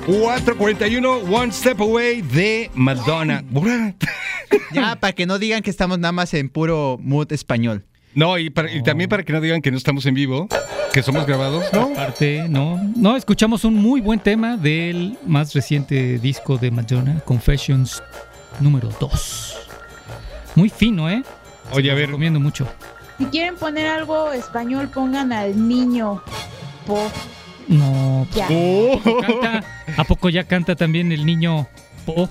4:41, One Step Away de Madonna. Ya, para que no digan que estamos nada más en puro mood español. No, y también para que no digan que no estamos en vivo, que somos grabados, ¿no? Aparte, no, escuchamos un muy buen tema del más reciente disco de Madonna, Confessions número 2. Muy fino, ¿eh? Oye, a ver. Recomiendo mucho. Si quieren poner algo español, pongan al niño Po. No, Ya. ¿A poco ya canta también el niño Po?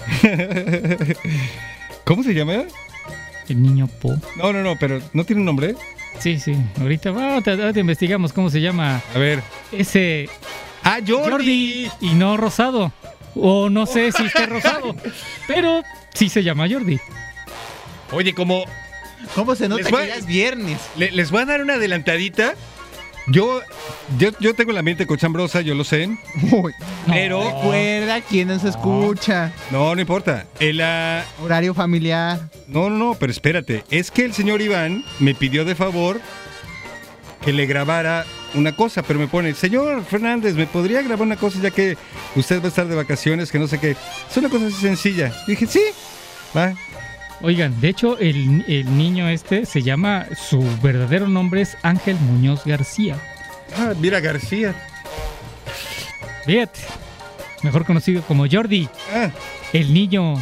¿Cómo se llama? El niño Po. No, pero ¿no tiene un nombre? Sí, ahorita te investigamos cómo se llama. A ver. Ese... Jordi. Y no Rosado. O no sé si esté Rosado, pero sí se llama Jordi. Oye, ¿cómo se nota que ya es viernes? Les voy a dar una adelantadita. Yo tengo la mente cochambrosa, yo lo sé. Uy, pero... Recuerda quién nos escucha. No importa. Horario familiar. No, pero espérate. Es que el señor Iván me pidió de favor que le grabara una cosa, pero me pone, señor Fernández, ¿me podría grabar una cosa ya que usted va a estar de vacaciones, que no sé qué? Es una cosa así sencilla. Y dije, sí, va. Oigan, de hecho, el niño se llama, su verdadero nombre es Ángel Muñoz García. Ah, mira, García. Fíjate, mejor conocido como Jordi. Ah. El niño...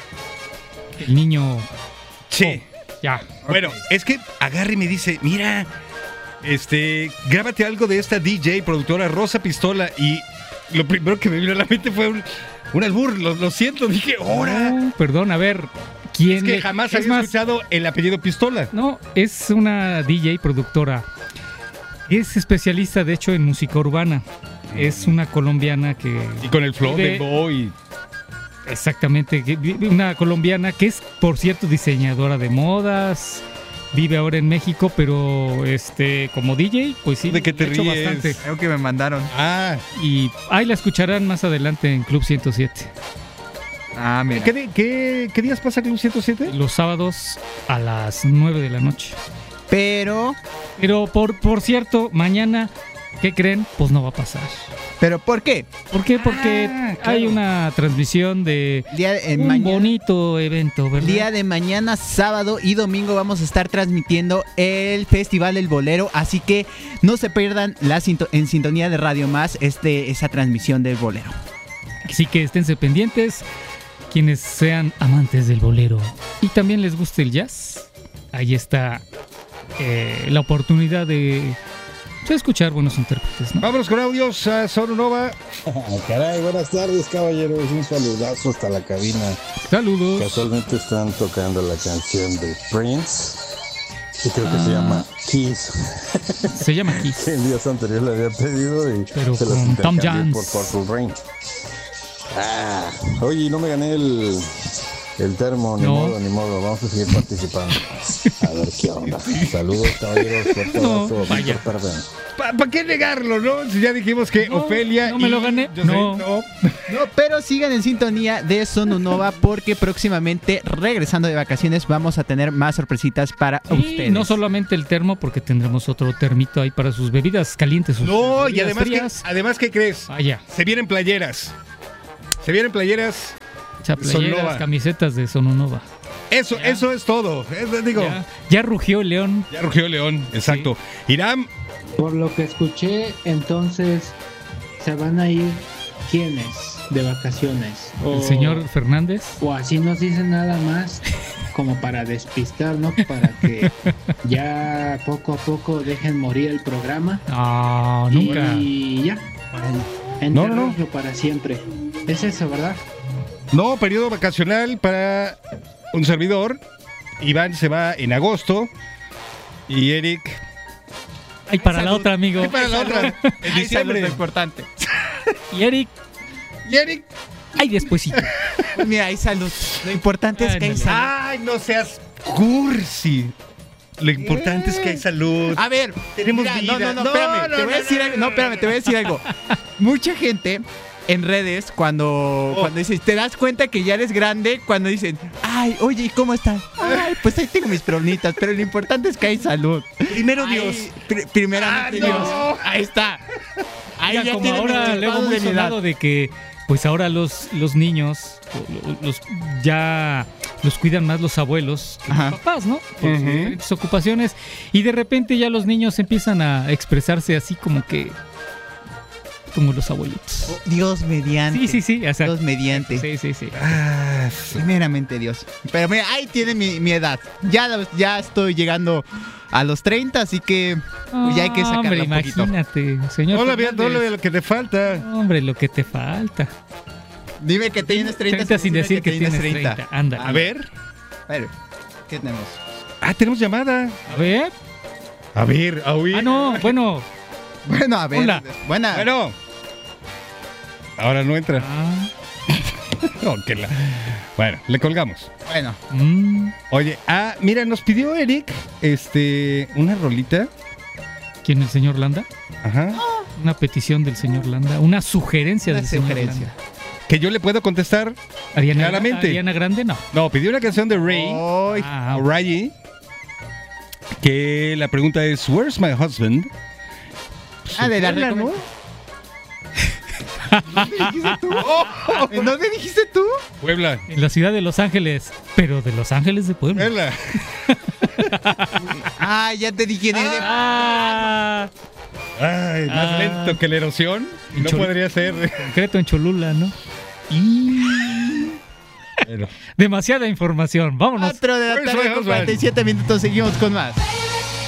Sí. Ya. Bueno, es que agarra y me dice, mira, grábate algo de esta DJ, productora Rosa Pistola. Y lo primero que me vino a la mente fue un albur, lo siento, dije, ¡hora! Oh, perdón, a ver, ¿quién? Es que jamás había escuchado el apellido Pistola. No, es una DJ productora. Es especialista, de hecho, en música urbana. Es una colombiana que... Y con el flow del boy. Exactamente, una colombiana que es, por cierto, diseñadora de modas. Vive ahora en México, pero como DJ, pues sí. ¿De qué te ríes? Bastante. Creo que me mandaron. Ah. Y ahí la escucharán más adelante en Club 107. Ah, mira. ¿Qué días pasa Club 107? Los sábados a las 9 de la noche. Pero por cierto, mañana, ¿qué creen? Pues no va a pasar. ¿Pero por qué? ¿Por qué? Porque claro. Hay una transmisión de un bonito evento, ¿verdad? Día de mañana, sábado y domingo vamos a estar transmitiendo el Festival del Bolero, así que no se pierdan en sintonía de Radio Más esa transmisión del Bolero. Así que esténse pendientes, quienes sean amantes del bolero y también les guste el jazz. Ahí está la oportunidad de escuchar buenos intérpretes, ¿no? Vámonos con audios a Sononova. Caray, buenas tardes, caballeros. Un saludazo hasta la cabina. Saludos. Casualmente están tocando la canción de Prince y creo que se llama Kiss. Se llama Kiss. El día anterior le había pedido y pero se los con Tom intercambié Jones por Purple Rain. Oye, no me gané el termo, ni modo, vamos a seguir participando. A ver qué onda. Saludos, caballeros. Vaya. ¿Para qué negarlo, no? Si ya dijimos que Ofelia... No me lo gané. No, pero sigan en sintonía de Sononova porque próximamente, regresando de vacaciones, vamos a tener más sorpresitas para ustedes. No solamente el termo, porque tendremos otro termito ahí para sus bebidas calientes. No, y además, ¿qué crees? Vaya. Se vienen playeras. Playeras, Sononova. Camisetas de Sononova. Eso es todo. Ya rugió el león. Ya rugió el león, exacto. Sí. Irán. Por lo que escuché, entonces se van a ir ¿quiénes de vacaciones? El señor Fernández. O así nos dicen nada más como para despistar, ¿no? Para que ya poco a poco dejen morir el programa. No, nunca. Y ya. Enterrarlo para siempre. Es eso, ¿verdad? No, periodo vacacional para un servidor. Iván se va en agosto. Y Eric... Ay, para la otra, amigo. Ay, para la otra. En diciembre. Es importante. Y Eric... Ay, despuésito. Mira, hay salud. Lo importante es que hay salud. Ay, no seas cursi. Lo importante es que hay salud. A ver, tenemos mira, vida. No, espérame, te voy a decir algo. No, espérame, te voy a decir algo. Mucha gente en redes cuando dices, te das cuenta que ya eres grande, cuando dicen, ay, oye, ¿y cómo estás? Ay, pues ahí tengo mis problemitas, pero lo importante es que hay salud. Primero Dios. Primeramente no. Dios. Ahí está. Ahí Mira, ya como tienen ahora los luego chispados muy de mi edad. sonado de que pues ahora los niños ya los cuidan más los abuelos que Ajá. los papás, ¿no? Por sus Ujú. diferentes ocupaciones y de repente ya los niños empiezan a expresarse así como los abuelitos. Dios mediante. Sí, o sea, Dios mediante. sí. Primeramente Dios. Pero mira, ahí tiene mi edad. Ya estoy llegando a los 30, así que pues, ya hay que sacarla hombre, un poquito. imagínate, señor. Hola, bien, Fernández. todo lo que te falta. Hombre, lo que te falta. Dime que tienes 30, 30 sin dime decir que tienes 30. Anda. A ver. ¿Qué tenemos? Ah, tenemos llamada. A ver. A ver, a oír. Ah, no, bueno. Bueno, a ver. Hola. Buena. Bueno. Ahora no entra. Ah, No, Bueno, le colgamos. Bueno. Oye, mira, nos pidió Eric una rolita. ¿Quién, el señor Landa? Ajá. Una petición del señor Landa, una sugerencia Una del señor sugerencia. Landa. Que yo le puedo contestar. Claramente. Ariana Grande, no. No, pidió una canción de Ray. Ay, Ah, O Ray. Que la pregunta es: Where's my husband? de la Puebla, ¿no? ¿En dónde dijiste tú? Puebla. en la ciudad de Los Ángeles, pero de Los Ángeles de Puebla. Puebla. Ya te dije quién es. Ah, Ay, más lento que la erosión. No Chol- podría ser. concreto en Cholula, ¿no? Bueno. Demasiada información, vámonos. 4 de la Where's tarde my con husband? 47 minutos. Seguimos con más.